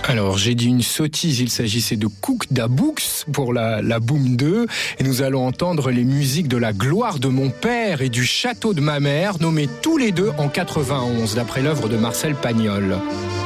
Alors, j'ai dit une sottise, il s'agissait de Cook Da Books pour la Boom 2. Et nous allons entendre les musiques de La gloire de mon père et du château de ma mère, nommés tous les deux en 91, d'après l'œuvre de Marcel Pagnol.